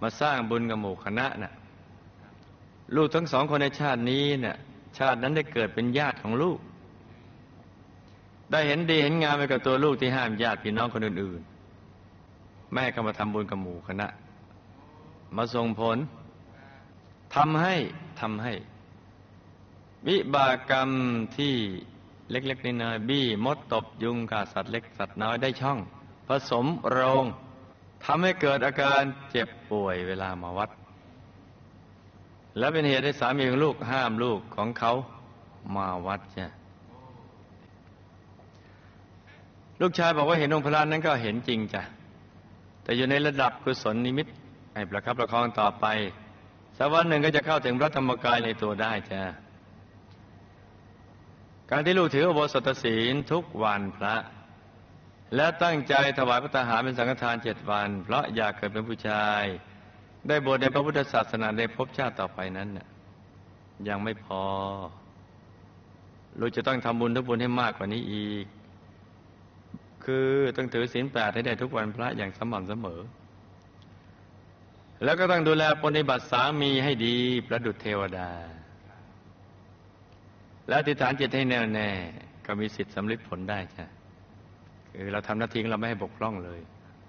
มาสร้างบุญกับหมู่คณะน่ะลูกทั้งสองคนในชาตินี้น่ะชาตินั้นได้เกิดเป็นญาติของลูกได้เห็นดีเห็นงามไปกับตัวลูกที่ห้ามญาติพี่น้องคนอื่นๆแม่ก็มาทำบุญกับหมู่คณะมาส่งผลทำให้วิบากกรรมที่เล็กๆน้อยๆบี้มดตบยุงฆ่าสัตว์เล็กสัตว์น้อยได้ช่องผสมโรงทำให้เกิดอาการเจ็บป่วยเวลามาวัดและเป็นเหตุให้สามีของลูกห้ามลูกของเขามาวัดจ้ะลูกชายบอกว่าเห็นองค์พระนั้นก็เห็นจริงจ้ะแต่อยู่ในระดับกุศลนิมิตให้ประคับประคองต่อไปสักวันหนึ่งก็จะเข้าถึงพระธรรมกายในตัวได้จ้ะการที่ลูกถืออุโบสถศีลทุกวันพระและตั้งใจถวายพระทหารเป็นสังฆทาน7 วันเพราะอยากเกิดเป็นผู้ชายได้บวชในพระพุทธศาสนาในภพชาติต่อไปนั้นน่ะยังไม่พอลูกจะต้องทำบุญทุกบุญให้มากกว่านี้อีกคือต้องถือศีล8ให้ได้ทุกวันพระอย่างสม่ำเสมอแล้วก็ต้องดูแลปฏิบัติสามีให้ดีประดุจเทวดาและอธิษฐานจิตให้แน่วแน่ก็มีสิทธิ์สำเร็จผลได้จ้ะคือเราทำหน้าที่ของเราไม่ให้บกพร่องเลย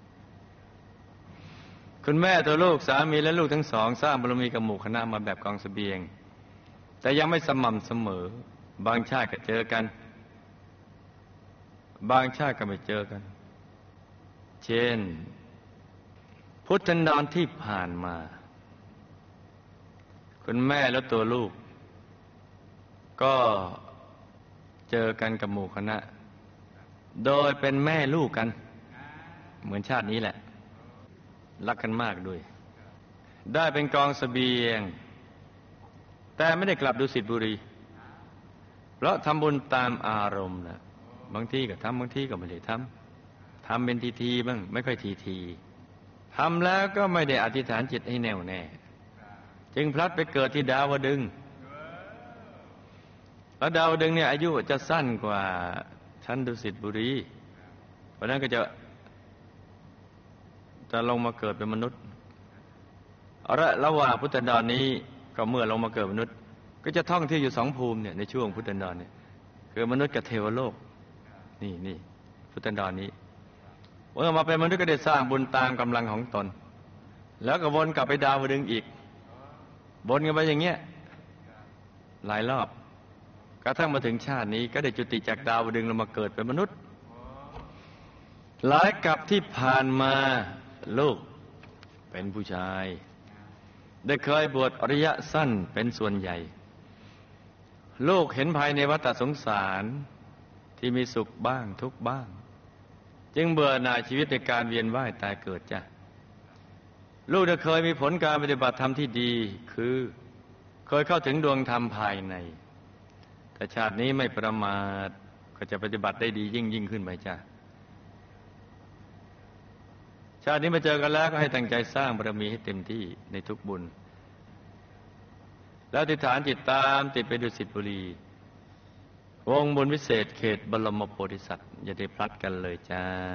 คุณแม่ตัวลูกสามีและลูกทั้งสองสร้างบารมีกับหมู่คณะมาแบบกองเสบียงแต่ยังไม่สม่ำเสมอบางชาติก็เจอกันบางชาติก็ไม่เจอกันเช่นพุทธันดรที่ผ่านมาคุณแม่และตัวลูกก็เจอกันกับหมู่คณะโดยเป็นแม่ลูกกันเหมือนชาตินี้แหละรักกันมากด้วยได้เป็นกองเสบียงแต่ไม่ได้กลับดุสิตบุรีเพราะทำบุญตามอารมณ์นะบางทีก็ทำบางทีก็ไม่ได้ทำเป็นทีบ้างไม่ค่อยทีทำแล้วก็ไม่ได้อธิษฐานจิตให้แน่วแน่จึงพลัดไปเกิดที่ดาวดึงส์แล้วดาวดึงส์เนี่ยอายุจะสั้นกว่าชั้นดุสิตบุรีเพราะนั้นก็จะลงมาเกิดเป็นมนุษย์ระหว่างพุทธันดรนี้ก็เมื่อลงมาเกิดมนุษย์ก็จะท่องเที่ยวอยู่2 ภูมิเนี่ยในช่วงพุทธันดรเนี่ยคือมนุษย์กับเทวโลกนี่พุทธันดรนี้เมื่อมาเป็นมนุษย์ก็ได้สร้างบุญตามกำลังของตนแล้วก็วนกลับไปดาวดึงส์อีกวนกันไปอย่างเงี้ยหลายรอบกระทั่งมาถึงชาตินี้ก็ได้จุติจากดาวดึงส์ลงมาเกิดเป็นมนุษย์หลายกับที่ผ่านมาลูกเป็นผู้ชายได้เคยบวชอริยะสั้นเป็นส่วนใหญ่ลูกเห็นภายในวัฏสงสารที่มีสุขบ้างทุกข์บ้างจึงเบื่อหน่ายชีวิตในการเวียนว่ายตายเกิดจ้ะลูกได้เคยมีผลการปฏิบัติธรรมที่ดีคือเคยเข้าถึงดวงธรรมภายในแต่ชาตินี้ไม่ประมาทก็จะปฏิบัติได้ดียิ่งขึ้นไปจ้ะชาตินี้มาเจอกันแล้วก็ให้ตั้งใจสร้างบารมีให้เต็มที่ในทุกบุญแล้วอธิษฐานจิตตามติดไปดุสิตบุรีวงบุญวิเศษเขตบรมโพธิสัตว์อย่าได้พลัดกันเลยจ้า